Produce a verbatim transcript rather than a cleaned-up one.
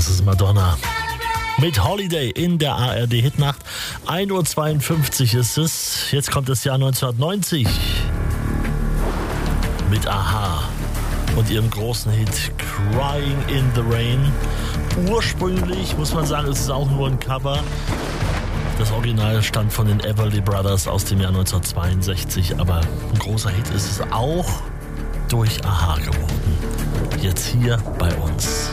ist Madonna. Mit Holiday in der A R D-Hitnacht. ein Uhr zweiundfünfzig ist es. Jetzt kommt das Jahr neunzehnhundertneunzig. Mit A-ha und ihrem großen Hit Crying in the Rain. Ursprünglich, muss man sagen, ist es auch nur ein Cover. Das Original stammt von den Everly Brothers aus dem Jahr neunzehnhundertzweiundsechzig. Aber ein großer Hit ist es auch durch A-ha geworden. Jetzt hier bei uns.